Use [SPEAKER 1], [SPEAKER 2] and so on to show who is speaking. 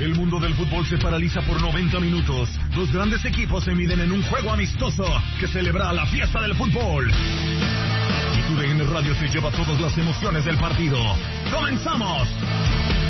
[SPEAKER 1] El mundo del fútbol se paraliza por 90 minutos. Los grandes equipos se miden en un juego amistoso que celebra la fiesta del fútbol. Y TUDN Radio se lleva todas las emociones del partido. ¡Comenzamos!